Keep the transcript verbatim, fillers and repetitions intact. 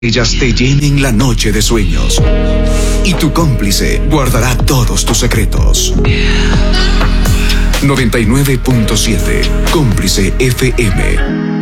Ellas te llenen la noche de sueños y tu cómplice guardará todos tus secretos. noventa y nueve punto siete Cómplice F M.